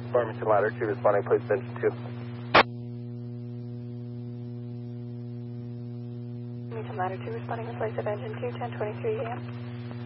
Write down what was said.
Farmington Ladder 2 responding, please, engine 2. Farmington Ladder 2 responding with flights of engine 2, 10:23 a.m.